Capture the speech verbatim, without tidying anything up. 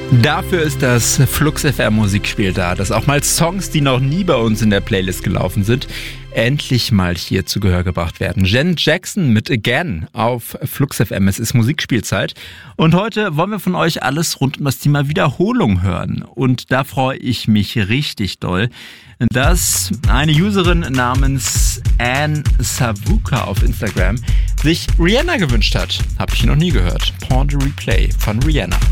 Dafür ist das Flux F M Musikspiel da, dass auch mal Songs, die noch nie bei uns in der Playlist gelaufen sind, endlich mal hier zu Gehör gebracht werden. Janet Jackson mit Again auf Flux F M. Es ist Musikspielzeit und heute wollen wir von euch alles rund um das Thema Wiederholung hören. Und da freue ich mich richtig doll, dass eine Userin namens Anne Savuka auf Instagram sich Rihanna gewünscht hat. Habe ich noch nie gehört. Pond Replay von Rihanna.